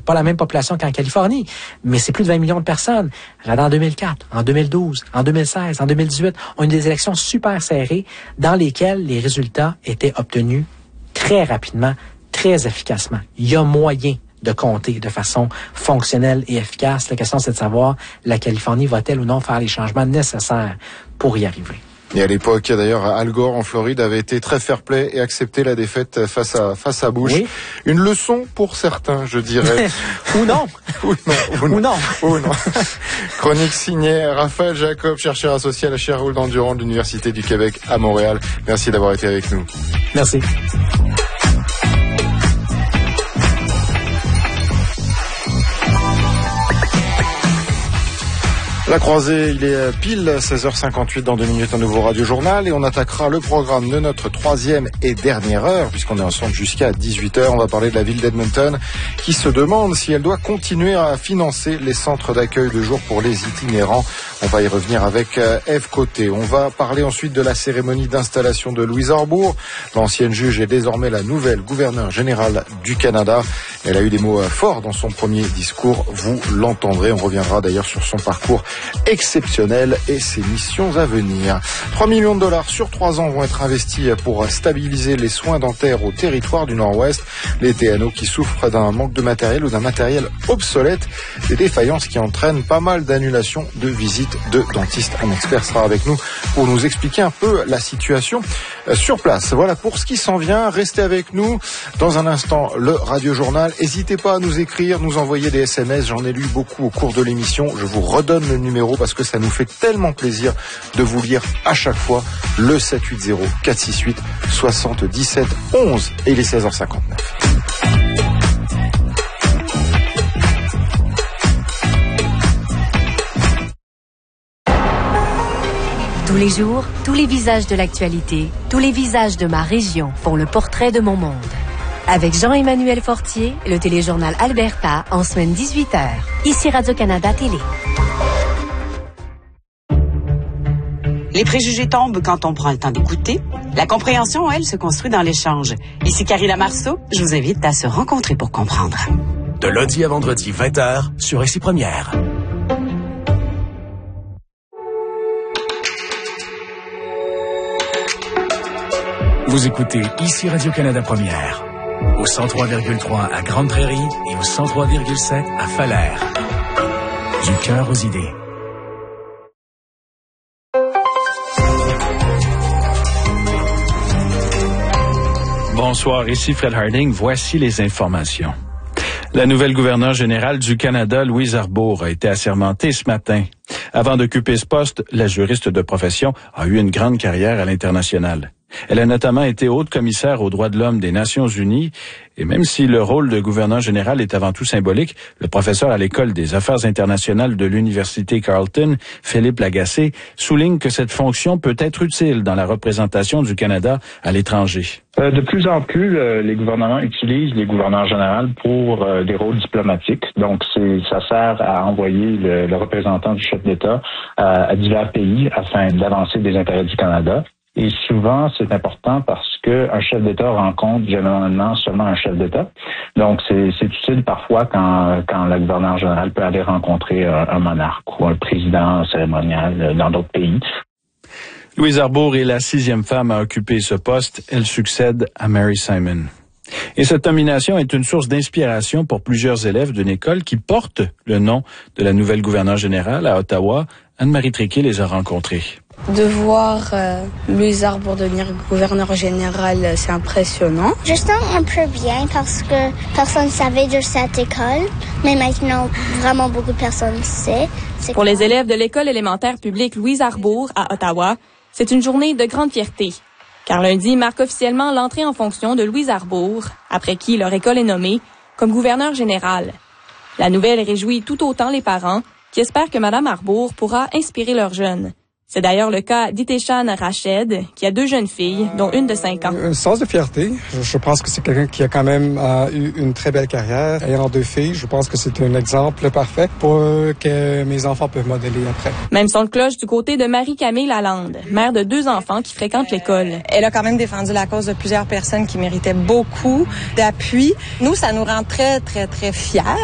pas la même population qu'en Californie, mais c'est plus de 20 millions de personnes. En 2004, en 2012, en 2016, en 2018, on a eu des élections super serrées dans lesquelles les résultats étaient obtenus très rapidement, très efficacement. Il y a moyen de compter de façon fonctionnelle et efficace. La question, c'est de savoir, la Californie va-t-elle ou non faire les changements nécessaires pour y arriver? Et à l'époque, d'ailleurs, Al Gore en Floride avait été très fair-play et accepté la défaite face à Bush. Oui. Une leçon pour certains, je dirais. Ou non. Ou non. Chronique signée Raphaël Jacob, chercheur associé à la chaire Roland Durand de l'Université du Québec à Montréal. Merci d'avoir été avec nous. Merci. La croisée, il est pile 16h58 dans 2 minutes, un nouveau radio-journal et on attaquera le programme de notre 3e et dernière heure puisqu'on est ensemble jusqu'à 18h. On va parler de la ville d'Edmonton qui se demande si elle doit continuer à financer les centres d'accueil de jour pour les itinérants. On va y revenir avec Ève Côté. On va parler ensuite de la cérémonie d'installation de Louise Arbour. L'ancienne juge est désormais la nouvelle gouverneure générale du Canada. Elle a eu des mots forts dans son premier discours. Vous l'entendrez. On reviendra d'ailleurs sur son parcours exceptionnel et ses missions à venir. 3 millions de dollars sur 3 ans vont être investis pour stabiliser les soins dentaires au territoire du Nord-Ouest. Les TNO qui souffrent d'un manque de matériel ou d'un matériel obsolète. Des défaillances qui entraînent pas mal d'annulations de visites de dentistes. Un expert sera avec nous pour nous expliquer un peu la situation sur place. Voilà pour ce qui s'en vient. Restez avec nous. Dans un instant, le Radio-Journal. N'hésitez pas à nous écrire, nous envoyer des SMS. J'en ai lu beaucoup au cours de l'émission. Je vous redonne le numéro parce que ça nous fait tellement plaisir de vous lire à chaque fois. Le 780-468-77-11 et il est 16h59. Tous les jours, tous les visages de l'actualité, tous les visages de ma région font le portrait de mon monde. Avec Jean-Emmanuel Fortier, le téléjournal Alberta, en semaine 18h. Ici Radio-Canada Télé. Les préjugés tombent quand on prend le temps d'écouter. La compréhension, elle, se construit dans l'échange. Ici Karina Marceau, je vous invite à se rencontrer pour comprendre. De lundi à vendredi, 20h, sur Ici Première. Vous écoutez Ici Radio-Canada Première, au 103,3 à Grande-Prairie et au 103,7 à Falaire. Du cœur aux idées. Bonsoir, ici Fred Harding. Voici les informations. La nouvelle gouverneure générale du Canada, Louise Arbour, a été assermentée ce matin. Avant d'occuper ce poste, la juriste de profession a eu une grande carrière à l'international. Elle a notamment été haute commissaire aux droits de l'homme des Nations unies et même si le rôle de gouverneur général est avant tout symbolique, le professeur à l'École des affaires internationales de l'Université Carleton, Philippe Lagacé, souligne que cette fonction peut être utile dans la représentation du Canada à l'étranger. De plus en plus, les gouvernements utilisent les gouverneurs généraux pour des rôles diplomatiques. Donc, ça sert à envoyer le représentant du chef d'État à divers pays afin d'avancer des intérêts du Canada. Et souvent, c'est important parce que un chef d'État rencontre généralement seulement un chef d'État. Donc, c'est utile parfois quand le gouverneur général peut aller rencontrer un monarque ou un président cérémonial dans d'autres pays. Louise Arbour est la 6e femme à occuper ce poste. Elle succède à Mary Simon. Et cette nomination est une source d'inspiration pour plusieurs élèves d'une école qui porte le nom de la nouvelle gouverneure générale à Ottawa. Anne-Marie Tréquier les a rencontrés. De voir Louise Arbour devenir gouverneure générale, c'est impressionnant. Je sens un peu bien parce que personne ne savait de cette école, mais maintenant, vraiment beaucoup de personnes savent. Pour les élèves de l'école élémentaire publique Louise Arbour à Ottawa, c'est une journée de grande fierté. Car lundi marque officiellement l'entrée en fonction de Louise Arbour, après qui leur école est nommée, comme gouverneure générale. La nouvelle réjouit tout autant les parents qui espèrent que Mme Arbour pourra inspirer leurs jeunes. C'est d'ailleurs le cas d'Iteshan Rached, qui a 2 jeunes filles, dont une de 5 ans. Un sens de fierté. Je pense que c'est quelqu'un qui a quand même eu une très belle carrière. Ayant 2 filles, je pense que c'est un exemple parfait pour que mes enfants peuvent modeler après. Même son de cloche du côté de Marie-Camille Lalande, mère de 2 enfants qui fréquentent l'école. Elle a quand même défendu la cause de plusieurs personnes qui méritaient beaucoup d'appui. Nous, ça nous rend très, très, très fiers.